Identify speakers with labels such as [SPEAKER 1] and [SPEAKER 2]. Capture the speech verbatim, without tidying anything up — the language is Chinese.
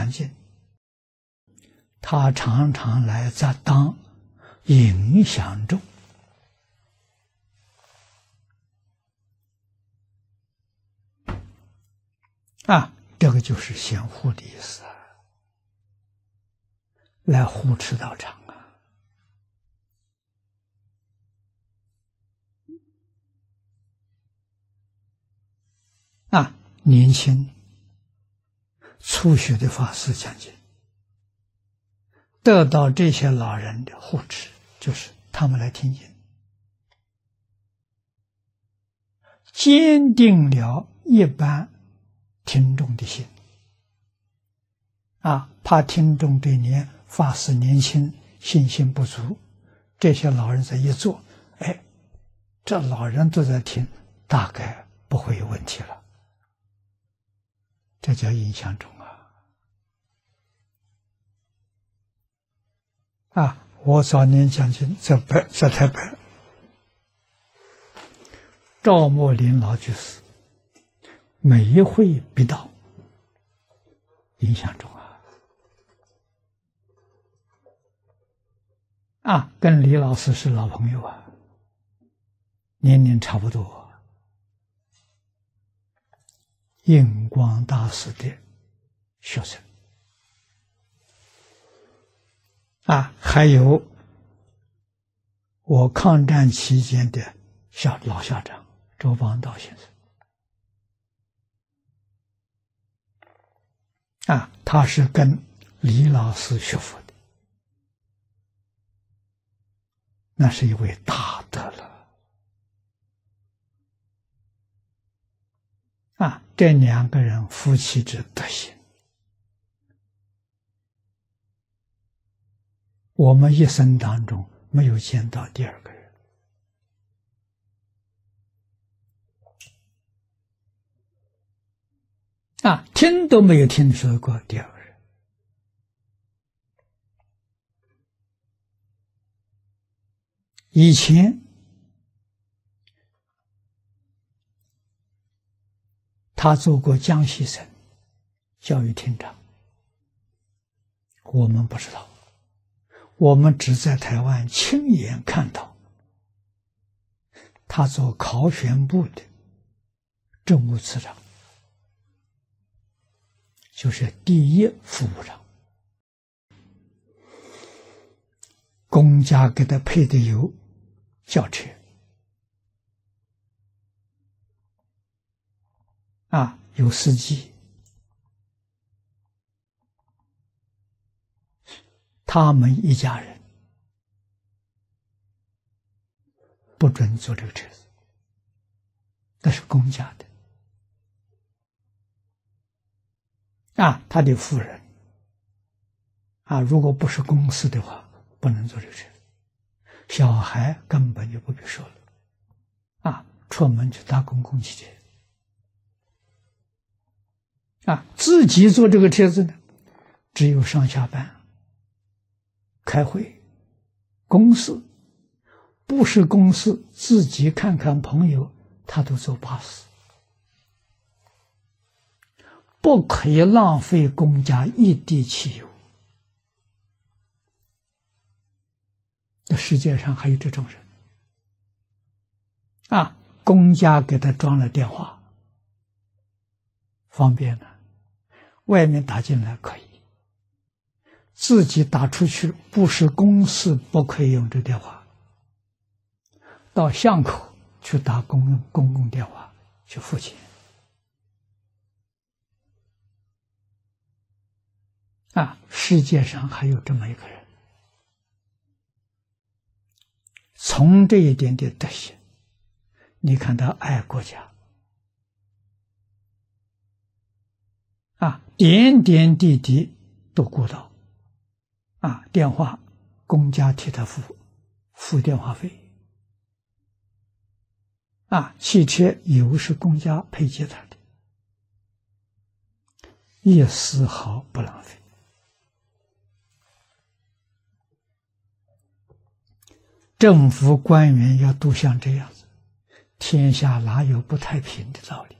[SPEAKER 1] 讲经，他常常来在当影响众。啊，这个就是显护的意思啊，来护持道场啊。啊，年轻初学的法师讲经，得到这些老人的护持，就是他们来听经，坚定了一般听众的心。啊，怕听众对年法师年轻，信心不足，这些老人在一做，哎，这老人都在听，大概不会有问题了。这叫印象中啊！啊，我早年讲经在北在台北，赵默林老居士每一会必到，印象中啊！啊，跟李老师是老朋友啊，年龄差不多。印光大师的学生啊，还有我抗战期间的校老校长周邦道先生啊，他是跟李老师学佛的，那是一位大德了。啊，这两个人夫妻之德行，我们一生当中没有见到第二个人。啊，听都没有听说过第二个人。以前他做过江西省教育厅长，我们不知道，我们只在台湾亲眼看到他做考选部的政务次长，就是第一副部长，公家给他配的有轿车。啊，有司机，他们一家人不准坐这个车子，那是公家的。啊，他的夫人啊，如果不是公司的话，不能坐这个车子。小孩根本就不必说了，啊，出门去搭公共汽车。啊，自己坐这个车子呢，只有上下班、开会、公事，不是公事，自己看看朋友，他都坐巴士，不可以浪费公家一滴汽油。这世界上还有这种人啊！公家给他装了电话，方便了。外面打进来可以，自己打出去不是公事不可以用这电话。到巷口去打公用公共电话去付钱。啊，世界上还有这么一个人，从这一点点德行，你看他爱国家。啊，点点滴滴都顾到，啊，电话公家替他付付电话费，啊，汽车油是公家配给他的，一丝毫不浪费。政府官员要都像这样子，天下哪有不太平的道理？